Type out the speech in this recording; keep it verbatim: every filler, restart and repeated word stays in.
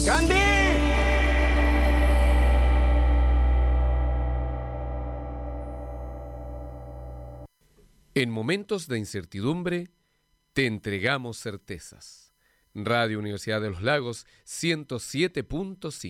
¡Candy! En momentos de incertidumbre, te entregamos certezas. Radio Universidad de los Lagos ciento siete punto cinco.